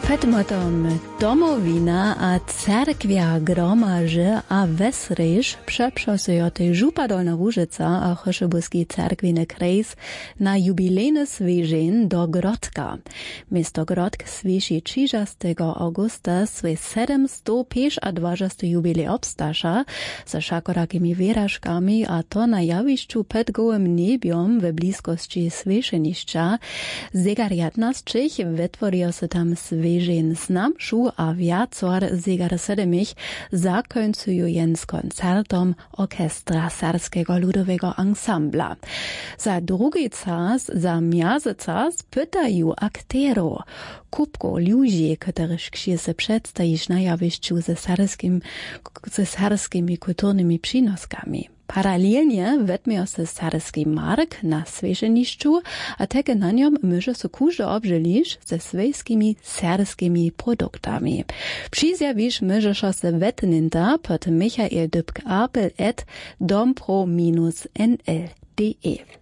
Przedmiotom domowina a cerkwia gromarze a wesryż przeprzasują tej Żupa Dolna Łużyca a Choszybuski cerkwiny krejs na jubilejny swieżeń do Grodka. Miasto Grodk swieży 30 augusta swój 725 jubilej obstasza ze szakorakimi wyrażkami a to na jawiszczu pod gołym niebiom w bliskości swieżeniszcza. Zegar 11 wytworzył się tam swieżeń znamszu a wiacor zegar 7 zakońcują z koncertom Orkestra Serskiego Ludowego Ensembla. Za drugi czas, za miazycas pytają akterów, kupko ludzi, których się przedstawisz na jawiszczu ze serskimi kulturnymi przynoskami. Paralelnie wetmią się serski mark na swieżeniszczu, a takie na niom może się każdy obżylić ze swojskimi serskimi produktami. Przyzjawisz może się wetninta pod Michael Dybk-Apel @ dompro-nl.de.